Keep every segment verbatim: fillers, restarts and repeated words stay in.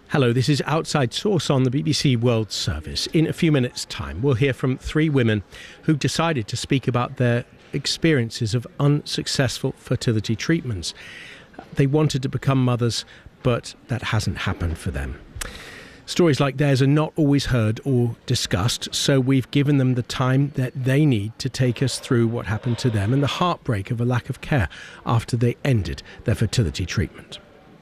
Hello, this is Outside Source on the B B C World Service. In a few minutes' time, we'll hear from three women who decided to speak about their experiences of unsuccessful fertility treatments. They wanted to become mothers, but that hasn't happened for them. Stories like theirs are not always heard or discussed, so we've given them the time that they need to take us through what happened to them and the heartbreak of a lack of care after they ended their fertility treatment.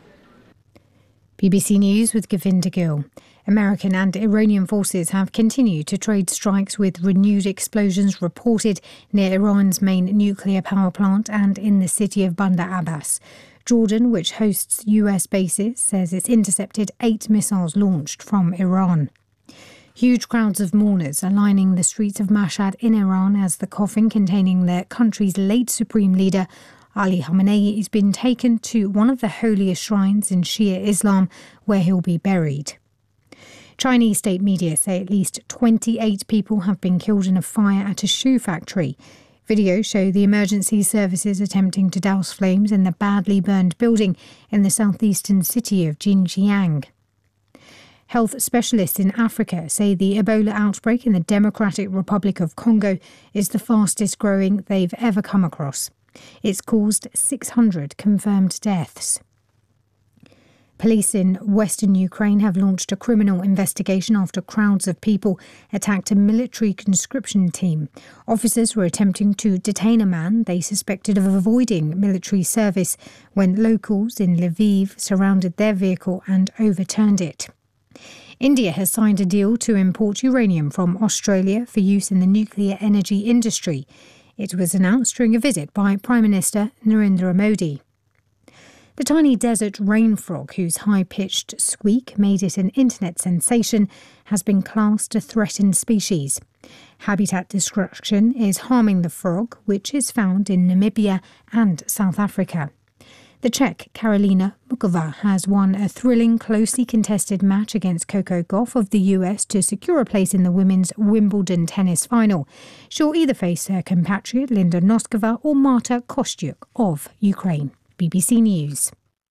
B B C News with Govinda Gill. American and Iranian forces have continued to trade strikes with renewed explosions reported near Iran's main nuclear power plant and in the city of Bandar Abbas. Jordan, which hosts U S bases, says it's intercepted eight missiles launched from Iran. Huge crowds of mourners are lining the streets of Mashhad in Iran as the coffin containing the country's late supreme leader Ali Khamenei has been taken to one of the holiest shrines in Shia Islam, where he'll be buried. Chinese state media say at least twenty-eight people have been killed in a fire at a shoe factory. Videos show the emergency services attempting to douse flames in the badly burned building in the southeastern city of Xinjiang. Health specialists in Africa say the Ebola outbreak in the Democratic Republic of Congo is the fastest growing they've ever come across. It's caused six hundred confirmed deaths. Police in western Ukraine have launched a criminal investigation after crowds of people attacked a military conscription team. Officers were attempting to detain a man they suspected of avoiding military service when locals in Lviv surrounded their vehicle and overturned it. India has signed a deal to import uranium from Australia for use in the nuclear energy industry. It was announced during a visit by Prime Minister Narendra Modi. The tiny desert rain frog, whose high-pitched squeak made it an internet sensation, has been classed a threatened species. Habitat destruction is harming the frog, which is found in Namibia and South Africa. The Czech Karolina Muchova has won a thrilling, closely contested match against Coco Gauff of the U S to secure a place in the women's Wimbledon tennis final. She'll either face her compatriot Linda Noskova or Marta Kostyuk of Ukraine. B B C News.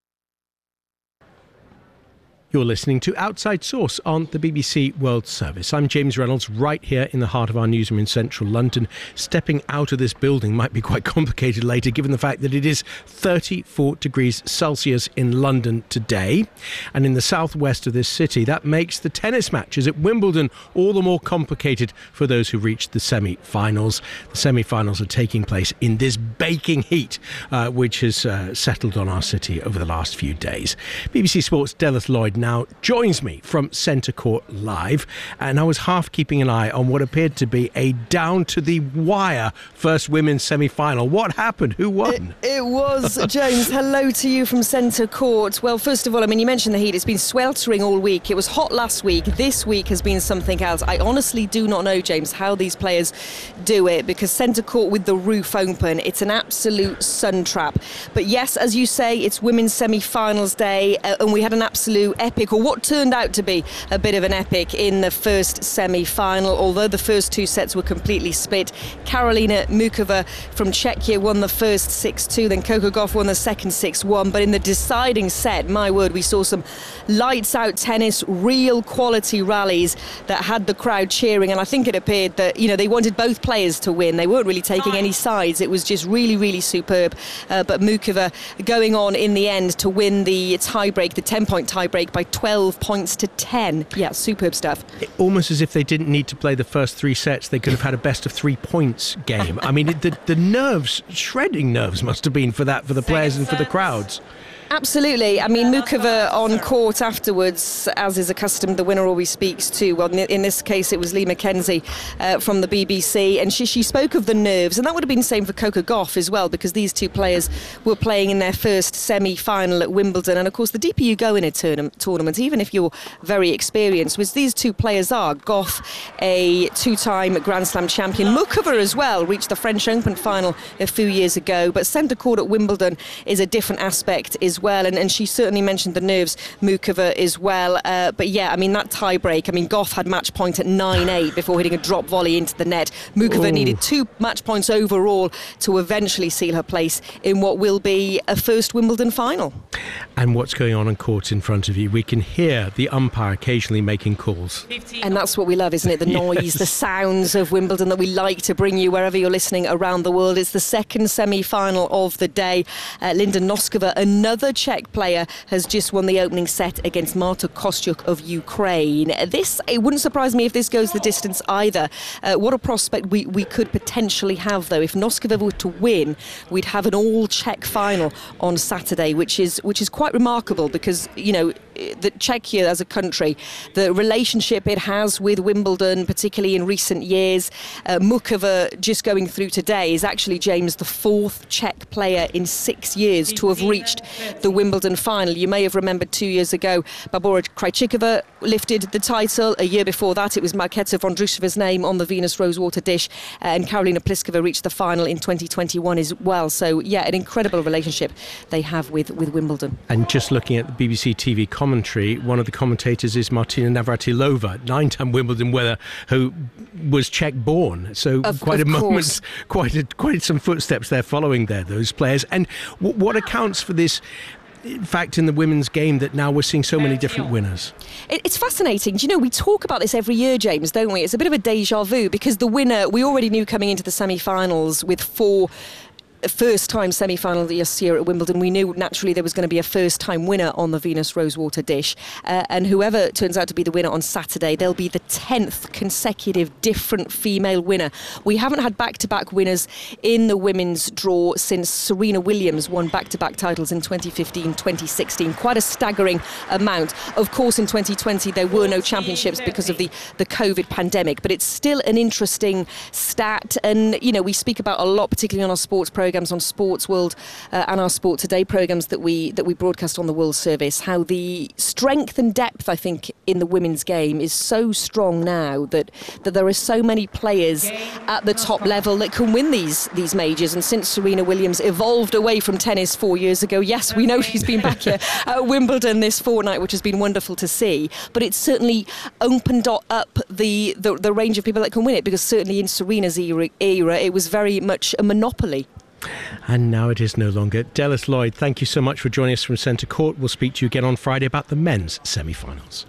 You're listening to Outside Source on the B B C World Service. I'm James Reynolds, right here in the heart of our newsroom in central London. Stepping out of this building might be quite complicated later, given the fact that it is thirty-four degrees Celsius in London today. And in the southwest of this city, that makes the tennis matches at Wimbledon all the more complicated for those who reached the semi-finals. The semi-finals are taking place in this baking heat, uh, which has uh, settled on our city over the last few days. B B C Sports' Delith Lloyd now joins me from Centre Court Live, and I was half keeping an eye on what appeared to be a down-to-the-wire first women's semi-final. What happened? Who won? It, it was, James. Hello to you from Centre Court. Well, first of all, I mean, you mentioned the heat. It's been sweltering all week. It was hot last week. This week has been something else. I honestly do not know, James, how these players do it, because Centre Court with the roof open, it's an absolute sun trap. But yes, as you say, it's women's semi-finals day, uh, and we had an absolute epic, or what turned out to be a bit of an epic in the first semi-final, although the first two sets were completely split. Karolina Muchova from Czechia won the first six two, then Coco Gauff won the second six one, but in the deciding set, my word, we saw some lights-out tennis, real quality rallies that had the crowd cheering, and I think it appeared that, you know, they wanted both players to win. They weren't really taking any sides. It was just really, really superb, uh, but Muchova going on in the end to win the tie-break, the ten-point tie-break by twelve points to ten. Yeah, superb stuff. It, almost as if they didn't need to play the first three sets. They could have had a best of three points game. I mean, it, the, the nerves, shredding nerves must have been for that, for the players and for the crowds. Absolutely. I mean, Muchova on court afterwards, as is accustomed, the winner always speaks to, well, in this case, it was Lee McKenzie uh, from the B B C, and she, she spoke of the nerves, and that would have been the same for Coco Gauff as well, because these two players were playing in their first semi-final at Wimbledon, and of course, the deeper you go in a tournament, tournament even if you're very experienced, which these two players are. Gauff, a two-time Grand Slam champion. Muchova as well, reached the French Open final a few years ago, but centre court at Wimbledon is a different aspect as as well, and, and she certainly mentioned the nerves, Mukova as well. Uh, but yeah, I mean, that tie break, I mean, Goff had match point at nine eight before hitting a drop volley into the net. Mukova Ooh. needed two match points overall to eventually seal her place in what will be a first Wimbledon final. And what's going on on court in front of you? We can hear the umpire occasionally making calls. And that's what we love, isn't it? The noise, yes. the sounds of Wimbledon that we like to bring you wherever you're listening around the world. It's the second semi-final of the day. Uh, Linda Noskova, another Czech player, has just won the opening set against Marta Kostyuk of Ukraine. This, it wouldn't surprise me if this goes the distance either. Uh, what a prospect we, we could potentially have, though. If Noskova were to win, we'd have an all-Czech final on Saturday, which is which is quite remarkable because, you know, the Czechia as a country, the relationship it has with Wimbledon, particularly in recent years. Uh, Mukova, just going through today, is actually, James, the fourth Czech player in six years to have reached the Wimbledon final. You may have remembered two years ago, Barbora Krejcikova lifted the title. A year before that, it was Markéta Vondroušova's name on the Venus Rosewater dish, uh, and Karolina Pliskova reached the final in twenty twenty-one as well. So, yeah, an incredible relationship they have with, with Wimbledon. And just looking at the B B C T V commentary, one of the commentators is Martina Navratilova, nine-time Wimbledon winner, who was Czech-born. So of, quite of a course. moment, quite a, quite some footsteps there following there, those players. And w- what accounts for this fact in the women's game that now we're seeing so many different winners? It's fascinating. Do you know, we talk about this every year, James, don't we? It's a bit of a deja vu because the winner, we already knew coming into the semi-finals with four first-time semi-final this year at Wimbledon. We knew naturally there was going to be a first-time winner on the Venus Rosewater dish, uh, and whoever turns out to be the winner on Saturday, they'll be the tenth consecutive different female winner. We haven't had back-to-back winners in the women's draw since Serena Williams won back-to-back titles in twenty fifteen, twenty sixteen. Quite a staggering amount. Of course, in twenty twenty there were no championships because of the, the COVID pandemic, but it's still an interesting stat, and you know, we speak about a lot, particularly on our sports programme, on Sports World uh, and our Sport Today programmes that we that we broadcast on the World Service, how the strength and depth, I think, in the women's game is so strong now that, that there are so many players at the top level that can win these these majors. And since Serena Williams evolved away from tennis four years ago, yes, we know she's been back here at Wimbledon this fortnight, which has been wonderful to see, but it's certainly opened up the, the, the range of people that can win it, because certainly in Serena's era, era it was very much a monopoly. And now it is no longer. Delis Lloyd, thank you so much for joining us from Centre Court. We'll speak to you again on Friday about the men's semi-finals.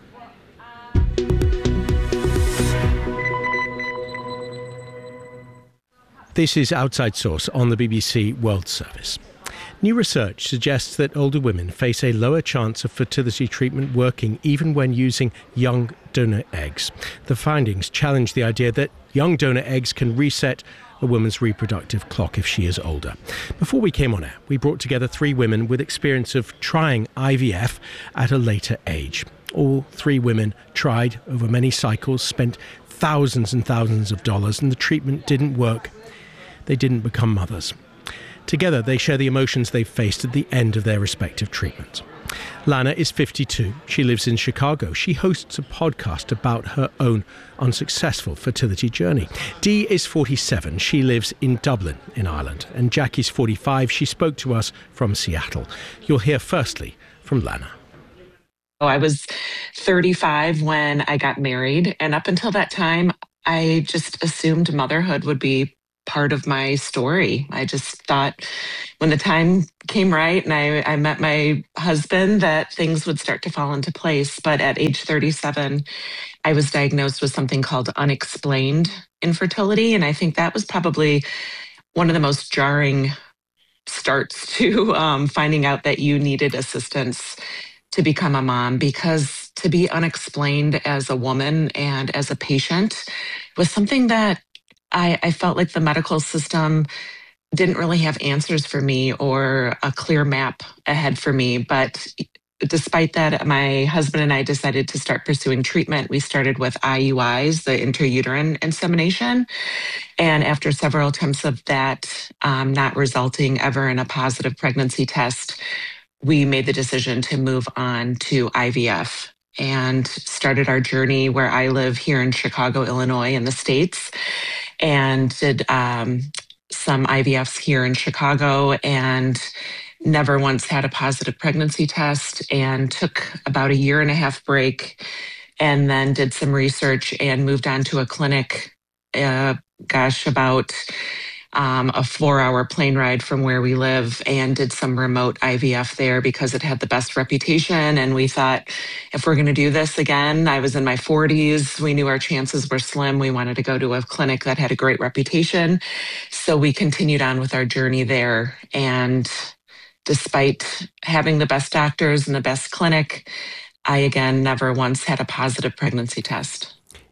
This is Outside Source on the B B C World Service. New research suggests that older women face a lower chance of fertility treatment working even when using young donor eggs. The findings challenge the idea that young donor eggs can reset a woman's reproductive clock if she is older. Before we came on air, we brought together three women with experience of trying I V F at a later age. All three women tried over many cycles, spent thousands and thousands of dollars, and the treatment didn't work. They didn't become mothers. Together, they share the emotions they've faced at the end of their respective treatments. Lana is fifty-two. She lives in Chicago. She hosts a podcast about her own unsuccessful fertility journey. Dee is forty-seven. She lives in Dublin, in Ireland. And Jackie's forty-five. She spoke to us from Seattle. You'll hear firstly from Lana. Oh, I was thirty-five when I got married. And up until that time, I just assumed motherhood would be part of my story. I just thought when the time came right and I, I met my husband that things would start to fall into place. But at age thirty-seven, I was diagnosed with something called unexplained infertility. And I think that was probably one of the most jarring starts to um, finding out that you needed assistance to become a mom, because to be unexplained as a woman and as a patient was something that I, I felt like the medical system didn't really have answers for me or a clear map ahead for me. But despite that, my husband and I decided to start pursuing treatment. We started with I U Is, the intrauterine insemination. And after several attempts of that, um, not resulting ever in a positive pregnancy test, we made the decision to move on to I V F and started our journey where I live here in Chicago, Illinois, in the States, and did um, some I V Fs here in Chicago, and never once had a positive pregnancy test, and took about a year and a half break, and then did some research and moved on to a clinic, uh, gosh, about um, a four hour plane ride from where we live, and did some remote I V F there because it had the best reputation. And we thought, if we're going to do this again, I was in my forties. We knew our chances were slim. We wanted to go to a clinic that had a great reputation. So we continued on with our journey there. And despite having the best doctors and the best clinic, I again never once had a positive pregnancy test.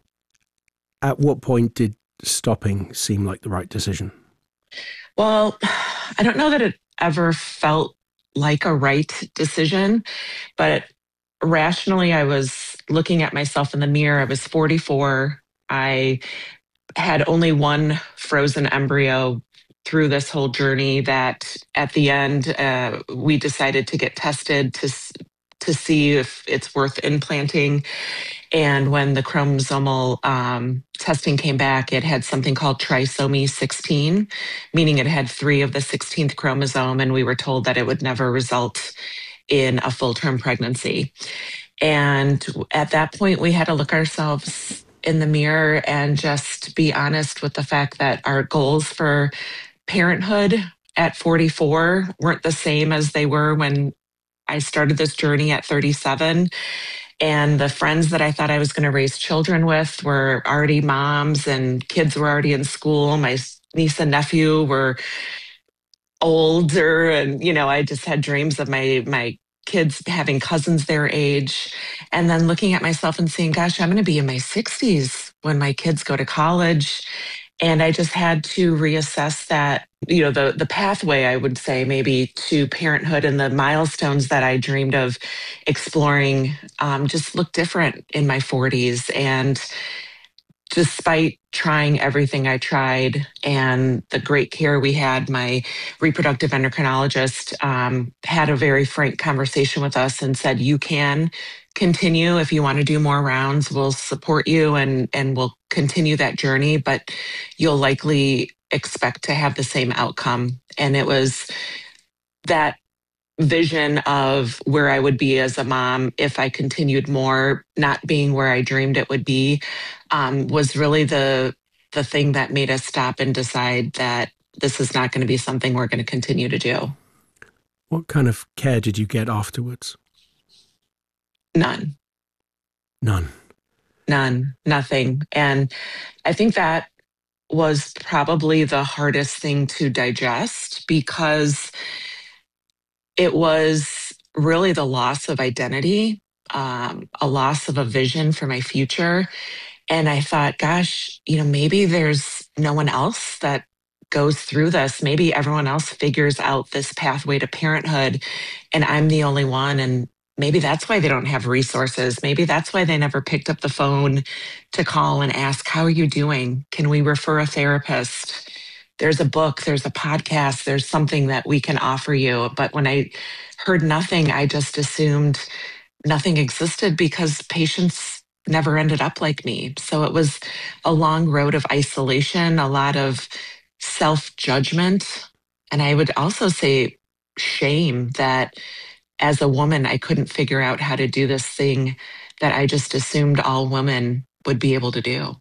At what point did stopping seem like the right decision? Well, I don't know that it ever felt like a right decision, but rationally, I was looking at myself in the mirror. I was forty-four. I had only one frozen embryo through this whole journey that at the end, uh, we decided to get tested to to see if it's worth implanting. And when the chromosomal um, testing came back, it had something called trisomy sixteen, meaning it had three of the sixteenth chromosome, and we were told that it would never result in a full-term pregnancy. And at that point, we had to look ourselves in the mirror and just be honest with the fact that our goals for parenthood at forty-four weren't the same as they were when I started this journey at thirty-seven. And the friends that I thought I was going to raise children with were already moms, and kids were already in school. My niece and nephew were older, and, you know, I just had dreams of my, my kids having cousins their age. And then looking at myself and saying, gosh, I'm going to be in my sixties when my kids go to college. And I just had to reassess that, you know, the, the pathway, I would say, maybe to parenthood, and the milestones that I dreamed of exploring um, just looked different in my forties. And despite trying everything I tried and the great care we had, my reproductive endocrinologist um, had a very frank conversation with us and said, you can continue if you want to do more rounds. We'll support you, and, and we'll continue that journey, but you'll likely expect to have the same outcome. And it was that vision of where I would be as a mom if I continued more, not being where I dreamed it would be, um, was really the the thing that made us stop and decide that this is not going to be something we're going to continue to do. What kind of care did you get afterwards? None. None. None. Nothing. And I think that was probably the hardest thing to digest, because it was really the loss of identity, um, a loss of a vision for my future. And I thought, gosh, you know, maybe there's no one else that goes through this. Maybe everyone else figures out this pathway to parenthood, and I'm the only one. And maybe that's why they don't have resources. Maybe that's why they never picked up the phone to call and ask, how are you doing? Can we refer a therapist? There's a book, there's a podcast, there's something that we can offer you. But when I heard nothing, I just assumed nothing existed because patients never ended up like me. So it was a long road of isolation, a lot of self-judgment. And I would also say shame that as a woman, I couldn't figure out how to do this thing that I just assumed all women would be able to do.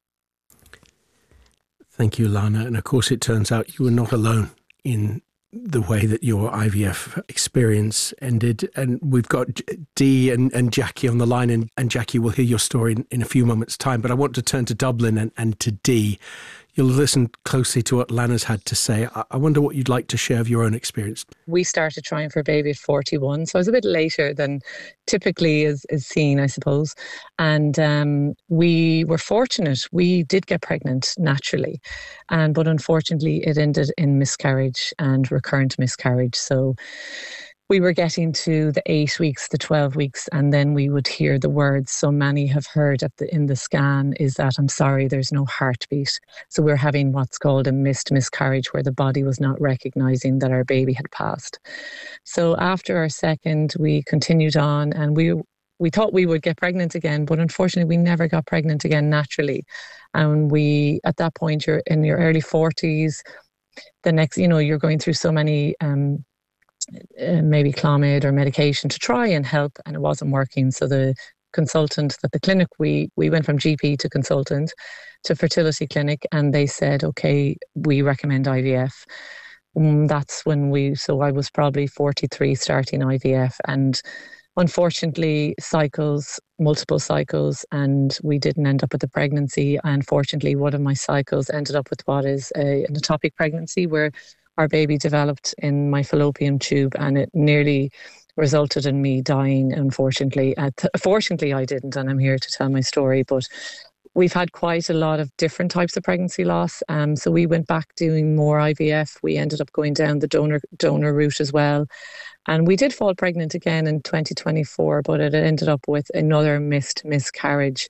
Thank you, Lana. And of course, it turns out you were not alone in the way that your I V F experience ended. And we've got Dee and, and Jackie on the line, and, and Jackie will hear your story in, in a few moments' time. But I want to turn to Dublin and, and to Dee. You'll listen closely to what Lana's had to say. I, I wonder what you'd like to share of your own experience. We started trying for a baby at forty-one, so I was a bit later than typically is, is seen, I suppose. And um, we were fortunate. We did get pregnant naturally, and but unfortunately it ended in miscarriage and recurrent miscarriage. So we were getting to the eight weeks, the twelve weeks, and then we would hear the words so many have heard at the, in the scan is that, I'm sorry, there's no heartbeat. So we're having what's called a missed miscarriage, where the body was not recognizing that our baby had passed. So after our second, we continued on, and we we thought we would get pregnant again, but unfortunately we never got pregnant again naturally. And we, at that point, you're in your early forties. The next, you know, you're going through so many um uh, maybe Clomid or medication to try and help, and it wasn't working. So the consultant at the clinic, we we went from G P to consultant to fertility clinic, and they said, okay, we recommend I V F. Um, that's when we, so I was probably forty-three starting I V F, and unfortunately cycles, multiple cycles, and we didn't end up with a pregnancy. Unfortunately, one of my cycles ended up with what is a, an ectopic pregnancy, where our baby developed in my fallopian tube, and it nearly resulted in me dying, unfortunately. Uh, th- fortunately, I didn't, and I'm here to tell my story, but we've had quite a lot of different types of pregnancy loss. Um, so we went back doing more I V F. We ended up going down the donor donor route as well. And we did fall pregnant again in twenty twenty-four, but it ended up with another missed miscarriage.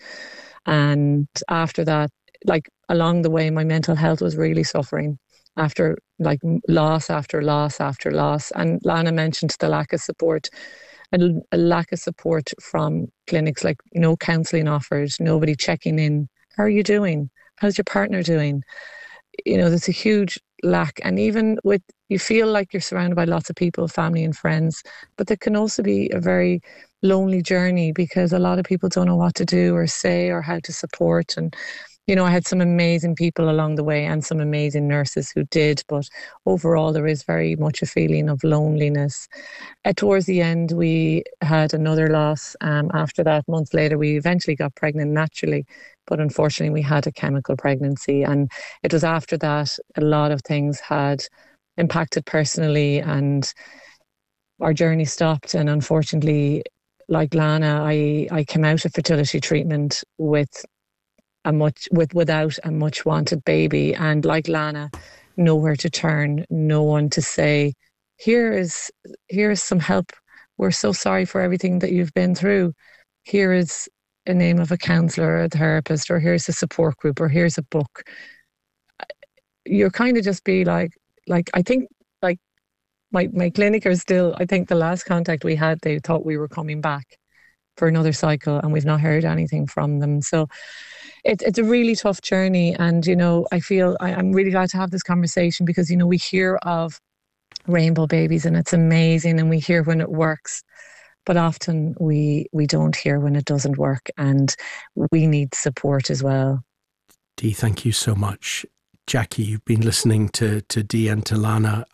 And after that, like along the way, my mental health was really suffering after like loss after loss after loss. And Lana mentioned the lack of support, a, a lack of support from clinics, like no counselling offers, nobody checking in. How are you doing? How's your partner doing? You know, there's a huge lack. And even with, you feel like you're surrounded by lots of people, family and friends, but there can also be a very lonely journey because a lot of people don't know what to do or say or how to support. And, you know, I had some amazing people along the way and some amazing nurses who did, but overall there is very much a feeling of loneliness. Uh, towards the end, we had another loss. Um, after that, months later, we eventually got pregnant naturally, but unfortunately we had a chemical pregnancy. And it was after that a lot of things had impacted personally and our journey stopped. And unfortunately, like Lana, I, I came out of fertility treatment with a much with without a much wanted baby, and like Lana, nowhere to turn, no one to say, here is here is some help. We're so sorry for everything that you've been through. Here is a name of a counsellor or a therapist, or here's a support group, or here's a book. You're kind of just be like, like I think like my my clinic are still, I think the last contact we had, they thought we were coming back for another cycle, and we've not heard anything from them. So it's it's a really tough journey. And, you know, I feel I, I'm really glad to have this conversation because, you know, we hear of rainbow babies and it's amazing and we hear when it works, but often we we don't hear when it doesn't work, and we need support as well. Dee, thank you so much. Jackie, you've been listening to, to Dee and to Lana.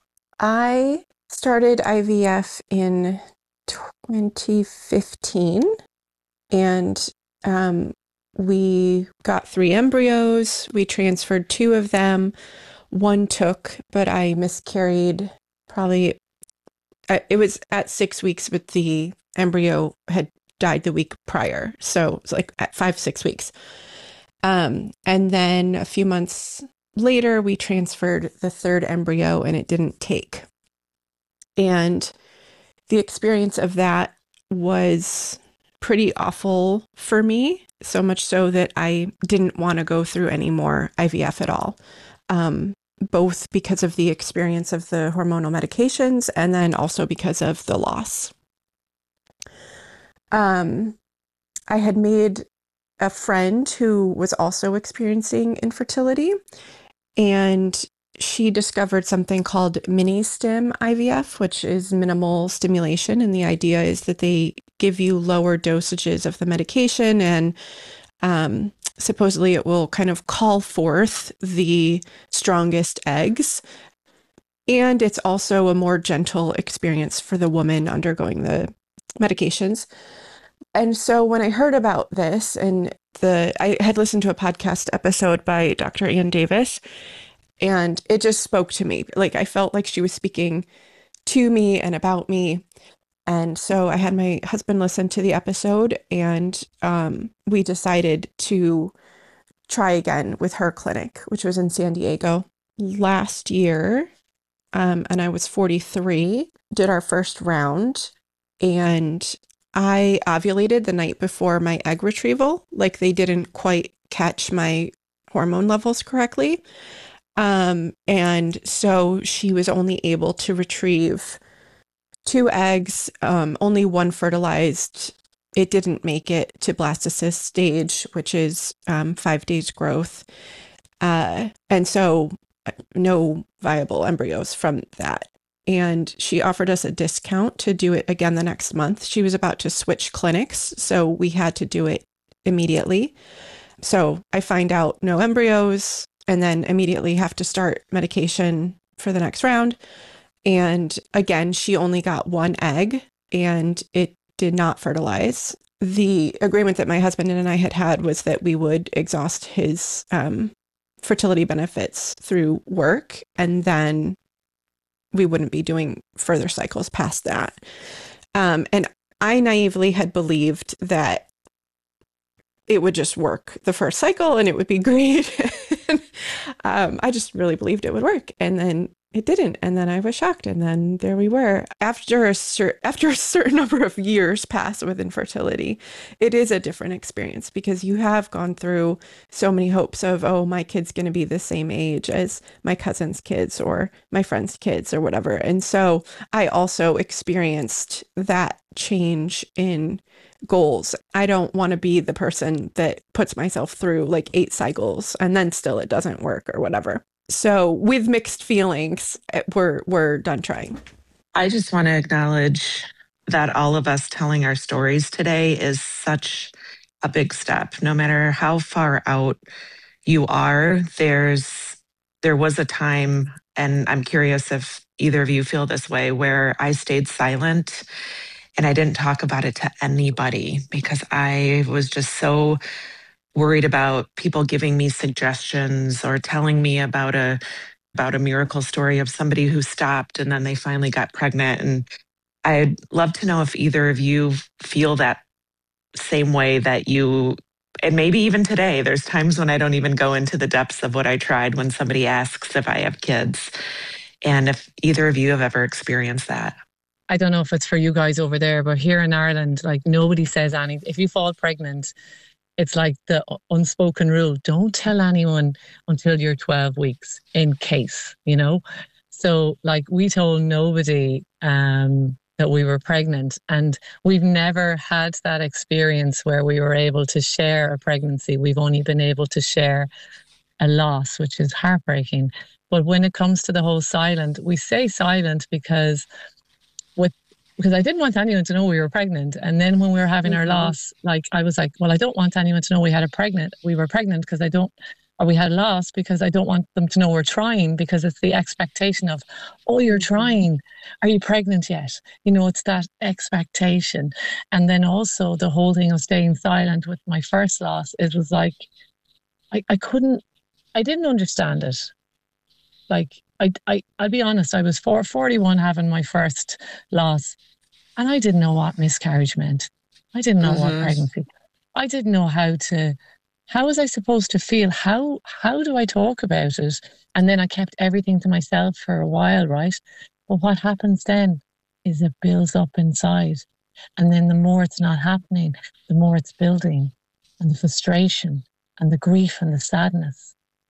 I started I V F in twenty fifteen, and um, we got three embryos. We transferred two of them. One took, but I miscarried probably, uh, it was at six weeks, but the embryo had died the week prior. So it's like at five, six weeks. Um, and then a few months later, we transferred the third embryo and it didn't take. And the experience of that was pretty awful for me, so much so that I didn't want to go through any more I V F at all, um, both because of the experience of the hormonal medications and then also because of the loss. Um, I had made a friend who was also experiencing infertility, and she discovered something called mini-stim I V F, which is minimal stimulation. And the idea is that they give you lower dosages of the medication, and um, supposedly it will kind of call forth the strongest eggs. And it's also a more gentle experience for the woman undergoing the medications. And so when I heard about this, and the I had listened to a podcast episode by Doctor Ann Davis, and it just spoke to me. Like I felt like she was speaking to me and about me. And so I had my husband listen to the episode, and um, we decided to try again with her clinic, which was in San Diego last year. Um, and I was forty-three, did our first round, and I ovulated the night before my egg retrieval. Like they didn't quite catch my hormone levels correctly. Um, and so she was only able to retrieve two eggs, um, only one fertilized. It didn't make it to blastocyst stage, which is um, five days growth. Uh, and so no viable embryos from that. and she offered us a discount to do it again the next month. She was about to switch clinics, so we had to do it immediately. So I find out no embryos and then immediately have to start medication for the next round. And again, she only got one egg and it did not fertilize. The agreement that my husband and I had had was that we would exhaust his um, fertility benefits through work, and then we wouldn't be doing further cycles past that. Um, and I naively had believed that it would just work the first cycle and it would be great. um, I just really believed it would work. And then it didn't. And then I was shocked. And then there we were. After a, cer- after a certain number of years pass with infertility, it is a different experience because you have gone through so many hopes of, oh, my kid's going to be the same age as my cousin's kids or my friend's kids or whatever. And so I also experienced that change in goals. I don't want to be the person that puts myself through like eight cycles and then still it doesn't work or whatever. So with mixed feelings, we're we're done trying. I just want to acknowledge that all of us telling our stories today is such a big step. No matter how far out you are, there's there was a time, and I'm curious if either of you feel this way, where I stayed silent and I didn't talk about it to anybody because I was just so worried about people giving me suggestions or telling me about a about a miracle story of somebody who stopped and then they finally got pregnant. And I'd love to know if either of you feel that same way that you, and maybe even today, there's times when I don't even go into the depths of what I tried when somebody asks if I have kids. And if either of you have ever experienced that. I don't know if it's for you guys over there, but here in Ireland, like nobody says anything. If you fall pregnant, it's like the unspoken rule, don't tell anyone until you're twelve weeks in case, you know? So like we told nobody um, that we were pregnant, and we've never had that experience where we were able to share a pregnancy. We've only been able to share a loss, which is heartbreaking. But when it comes to the whole silent, we say silent because with because I didn't want anyone to know we were pregnant. And then when we were having mm-hmm. our loss, like I was like, well, I don't want anyone to know we had a pregnant. We were pregnant because I don't, or we had a loss because I don't want them to know we're trying, because it's the expectation of, oh, you're trying. Are you pregnant yet? You know, it's that expectation. And then also the whole thing of staying silent with my first loss, it was like, I, I couldn't, I didn't understand it. Like, I, I, I'll be honest, I was four, forty-one having my first loss, and I didn't know what miscarriage meant. I didn't know mm-hmm. what pregnancy. I didn't know how to, how was I supposed to feel? How, how do I talk about it? And then I kept everything to myself for a while, right? But what happens then is it builds up inside. And then the more it's not happening, the more it's building, and the frustration and the grief and the sadness.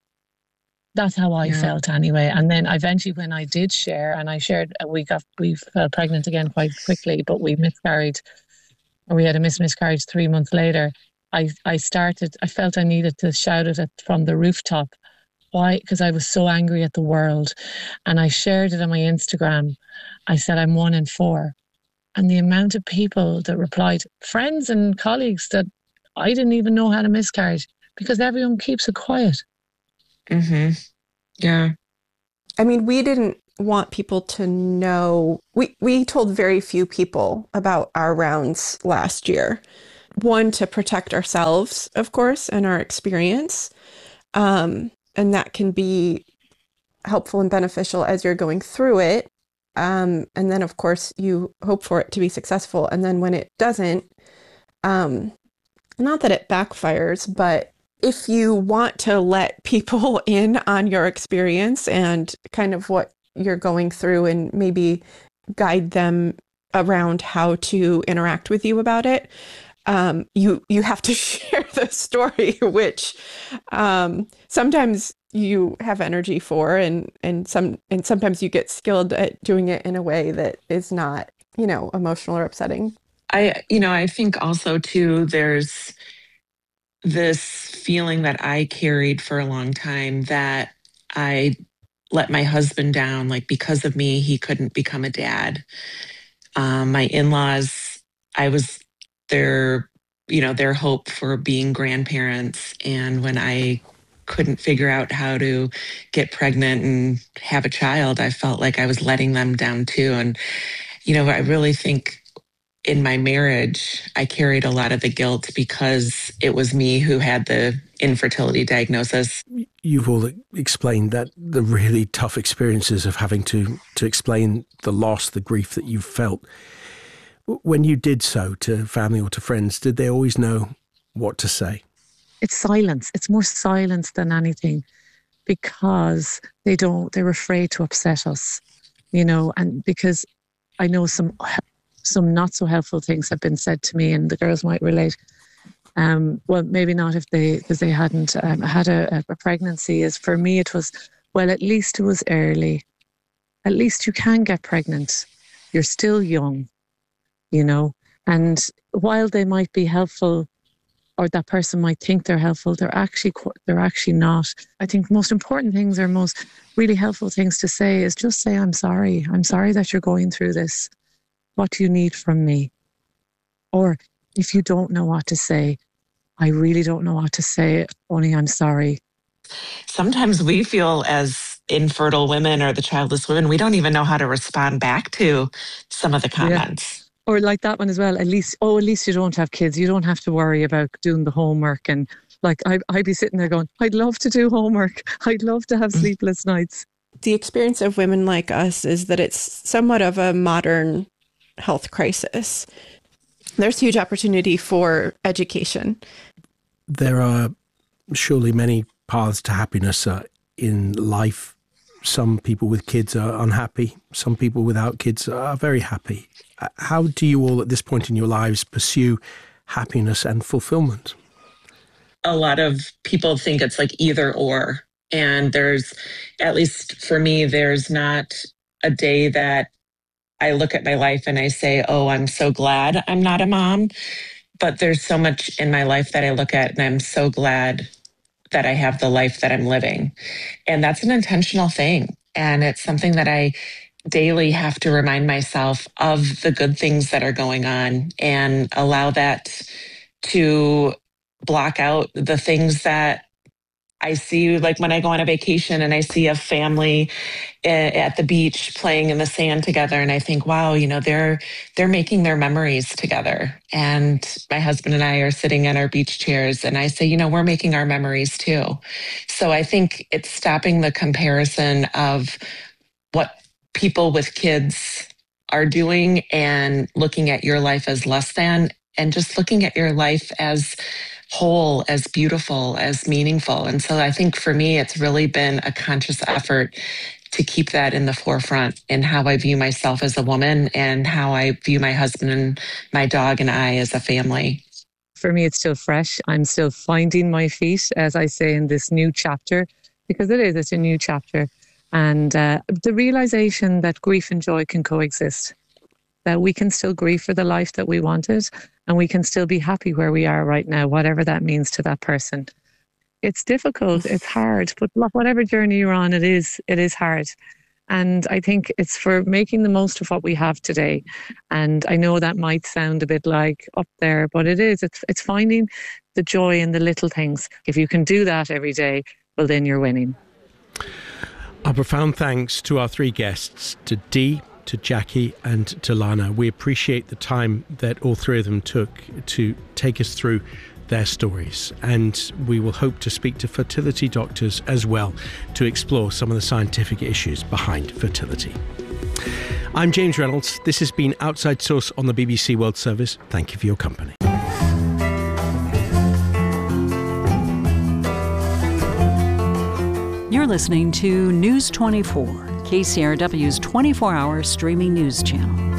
That's how I yeah. felt anyway. And then eventually when I did share, and I shared, we got, we fell pregnant again quite quickly, but we miscarried, or we had a mis- miscarriage three months later. I, I started, I felt I needed to shout it at, from the rooftop. Why? Because I was so angry at the world. And I shared it on my Instagram. I said, I'm one in four. And the amount of people that replied, friends and colleagues that I didn't even know had a miscarriage, because everyone keeps it quiet. Mm-hmm. Yeah. I mean, we didn't want people to know. We, we told very few people about our rounds last year. One, to protect ourselves, of course, and our experience. Um, and that can be helpful and beneficial as you're going through it. Um, and then, of course, you hope for it to be successful. And then when it doesn't, um, not that it backfires, but if you want to let people in on your experience and kind of what you're going through and maybe guide them around how to interact with you about it, um, you you have to share the story, which um, sometimes you have energy for, and and some and sometimes you get skilled at doing it in a way that is not, you know, emotional or upsetting. I, you know, I think also too, there's this feeling that I carried for a long time that I let my husband down. Like, because of me, he couldn't become a dad. Um, my in-laws, I was their, you know, their hope for being grandparents. And when I couldn't figure out how to get pregnant and have a child, I felt like I was letting them down too. And, you know, I really think in my marriage, I carried a lot of the guilt because it was me who had the infertility diagnosis. You've all explained that the really tough experiences of having to, to explain the loss, the grief that you felt. When you did so to family or to friends, did they always know what to say? It's silence. It's more silence than anything, because they don't, they're afraid to upset us, you know, and because I know some some not so helpful things have been said to me, and the girls might relate. Um, well, maybe not if they, because they hadn't um, had a, a pregnancy. As for me, it was, well, at least it was early. At least you can get pregnant. You're still young, you know, and while they might be helpful, or that person might think they're helpful, they're actually they're actually not. I think most important things, or most really helpful things to say, is just say, I'm sorry. I'm sorry that you're going through this. What do you need from me? Or if you don't know what to say, I really don't know what to say, only I'm sorry. Sometimes we feel as infertile women or the childless women, we don't even know how to respond back to some of the comments. Yeah. Or like that one as well, at least, oh, at least you don't have kids. You don't have to worry about doing the homework. And like, I, I'd be sitting there going, I'd love to do homework. I'd love to have sleepless nights. The experience of women like us is that it's somewhat of a modern health crisis. There's huge opportunity for education. There are surely many paths to happiness uh, in life. Some people with kids are unhappy. Some people without kids are very happy. How do you all at this point in your lives pursue happiness and fulfillment? A lot of people think it's like either or. And there's, at least for me, there's not a day that I look at my life and I say, oh, I'm so glad I'm not a mom. But there's so much in my life that I look at and I'm so glad that I have the life that I'm living. And that's an intentional thing. And it's something that I daily have to remind myself of the good things that are going on and allow that to block out the things that I see, like when I go on a vacation and I see a family at the beach playing in the sand together, and I think, wow, you know, they're they're making their memories together. And my husband and I are sitting in our beach chairs, and I say, you know, we're making our memories too. So I think it's stopping the comparison of what people with kids are doing and looking at your life as less than, and just looking at your life as whole, as beautiful, as meaningful. And so I think for me, it's really been a conscious effort to keep that in the forefront in how I view myself as a woman and how I view my husband and my dog and I as a family. For me, it's still fresh. I'm still finding my feet, as I say, in this new chapter, because it is, it's a new chapter. And uh, the realization that grief and joy can coexist, that we can still grieve for the life that we wanted, and we can still be happy where we are right now, whatever that means to that person. It's difficult, it's hard, but whatever journey you're on, it is, it is hard. And I think it's for making the most of what we have today. And I know that might sound a bit like up there, but it is, it's, it's finding the joy in the little things. If you can do that every day, well, then you're winning. A profound thanks to our three guests, to Dee, to Jackie and to Lana. We appreciate the time that all three of them took to take us through their stories, and we will hope to speak to fertility doctors as well to explore some of the scientific issues behind fertility. I'm James Reynolds. This has been Outside Source on the B B C World Service. Thank you for your company. You're listening to News twenty-four, K C R W's twenty-four hour streaming news channel.